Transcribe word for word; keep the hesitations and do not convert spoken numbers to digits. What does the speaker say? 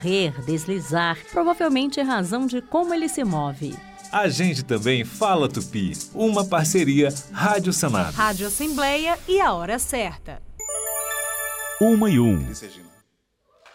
correr, deslizar, provavelmente em razão de como ele se move. A gente também fala Tupi, uma parceria Rádio Senado. Rádio Assembleia e a hora certa. Uma e um.